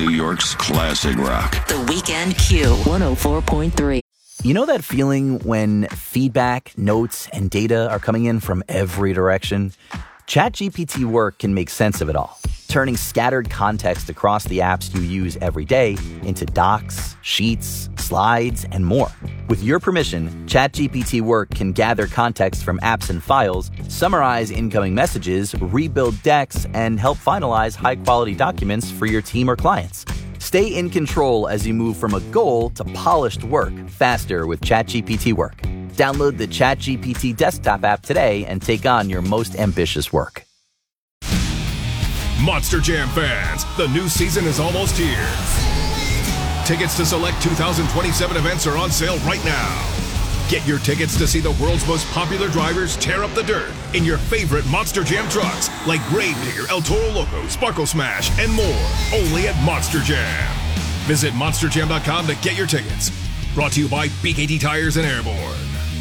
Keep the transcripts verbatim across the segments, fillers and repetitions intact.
New York's classic rock. The Weekend Q, one oh four point three. You know that feeling when feedback, notes, and data are coming in from every direction? ChatGPT Work can make sense of it all, turning scattered context across the apps you use every day into docs, sheets, slides, and more. With your permission, ChatGPT Work can gather context from apps and files, summarize incoming messages, rebuild decks, and help finalize high-quality documents for your team or clients. Stay in control as you move from a goal to polished work faster with ChatGPT Work. Download the ChatGPT desktop app today and take on your most ambitious work. Monster Jam fans, the new season is almost here. Tickets to select two thousand twenty-seven events are on sale right now. Get your tickets to see the world's most popular drivers tear up the dirt in your favorite Monster Jam trucks like Gravedigger, El Toro Loco, Sparkle Smash, and more. Only at Monster Jam. Visit monster jam dot com to get your tickets. Brought to you by B K T Tires and Airborne.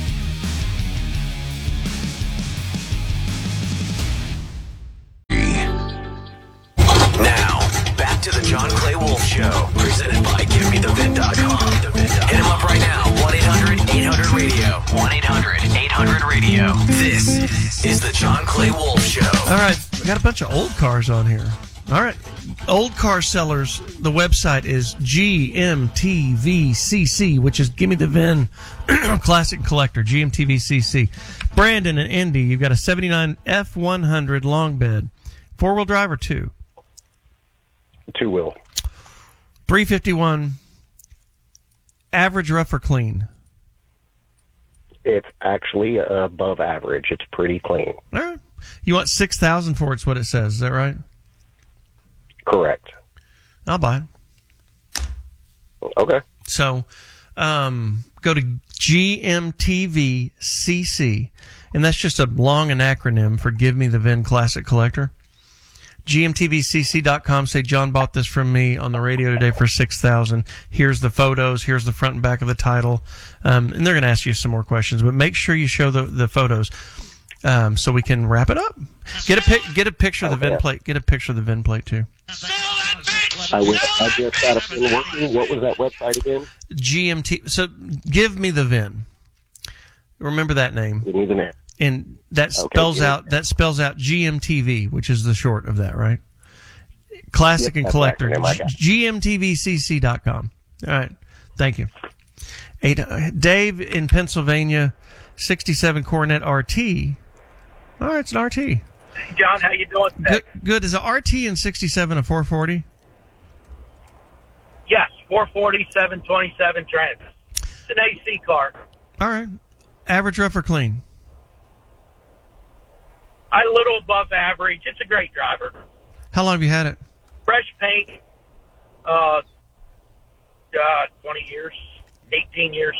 Now, back to the John Clay Wolf Show, presented by give me the vin dot com. Hit him up right now, one eight hundred eight hundred radio. one eight hundred eight hundred radio. This is the John Clay Wolf Show. All right, we got a bunch of old cars on here. All right, Old Car Sellers, the website is G M T V C C, which is Gimme the Vin Classic Collector, G M T V C C. Brandon and Indy, you've got a seventy-nine F one hundred long bed. Four-wheel drive or two? Two-wheel. three fifty-one, average, rough, or clean? It's actually above average. It's pretty clean. All right. You want six thousand dollars for it, is what it says. Is that right? Correct. I'll buy it. Okay. So um, go to G M T V C C, and that's just a long an acronym for Give Me the Vin Classic Collector. G M T V C C dot com. Say, John bought this from me on the radio today for six thousand dollars. Here's the photos. Here's the front and back of the title. Um, and they're going to ask you some more questions, but make sure you show the, the photos um, so we can wrap it up. Get a pic, get a picture of the VIN plate. Get a picture of the VIN plate, too. I, was, I just got a VIN working. What was that website again? G M T. So give me the VIN. Remember that name. Give me the name. And that spells okay, out that spells out G M T V, which is the short of that, right? Classic yep, and Collector. G M T V C C dot com. All right. Thank you. Eight, uh, Dave in Pennsylvania, sixty-seven Coronet R T. All right, it's an R T. Hey, John, how you doing today? Good. Good. Is an R T in sixty-seven a four forty? Yes, four forty, seven twenty-seven Trans. It's an A C car. All right. Average, rough, or clean? A little above average. It's a great driver. How long have you had it? Fresh paint. Uh, uh, twenty years, eighteen years.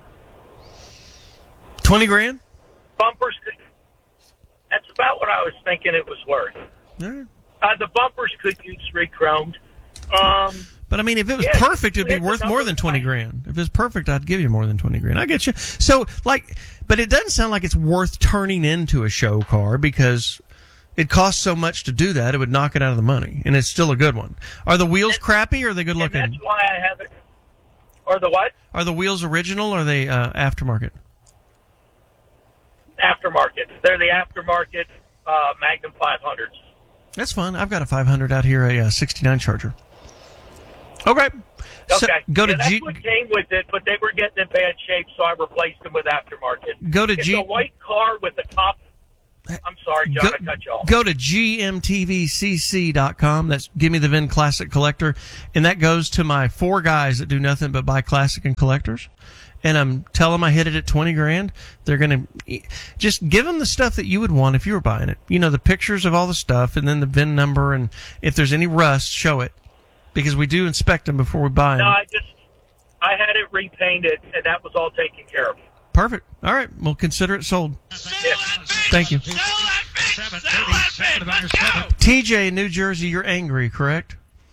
Twenty grand. Bumpers. Could, that's about what I was thinking it was worth. All right. Uh, the bumpers could use re-chromed. Um, But I mean, if it was yeah, perfect, it'd be worth more than twenty grand. If it's perfect, I'd give you more than twenty grand. I get you. So, like, but it doesn't sound like it's worth turning into a show car because it costs so much to do that. It would knock it out of the money, and it's still a good one. Are the wheels and, crappy or are they good looking? That's why I have it. Or the what? Are the wheels original or are they uh, aftermarket? Aftermarket. They're the aftermarket uh, Magnum five hundreds. That's fun. I've got a five hundred out here, a uh, sixty-nine Charger. Okay. So Okay. go yeah, to that's G. what came with it, but they were getting in bad shape, so I replaced them with aftermarket. Go to it's G. a white car with the top. I'm sorry, John, Go, I cut you off. go to G M T V C C dot com. That's Give Me the Vin Classic Collector. And that goes to my four guys that do nothing but buy classic and collectors. And I'm tell them I hit it at twenty grand. They're going to just give them the stuff that you would want if you were buying it. You know, the pictures of all the stuff and then the V I N number. And if there's any rust, show it. Because we do inspect them before we buy them. No, I just, I had it repainted, and that was all taken care of. Perfect. All right. We'll consider it sold. Yeah. Thank you. T J in New Jersey, you're angry, correct?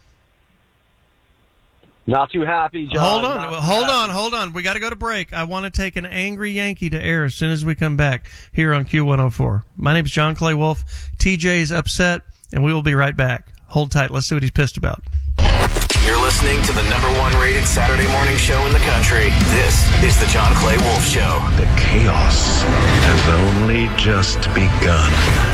Not too happy, John. Hold on. Not Hold happy. on. Hold on. We got to go to break. I want to take an angry Yankee to air as soon as we come back here on Q one oh four. My name is John Clay Wolf. T J is upset, and we will be right back. Hold tight. Let's see what he's pissed about. You're listening to the number one rated Saturday morning show in the country. This is the John Clay Wolf Show. The chaos has only just begun.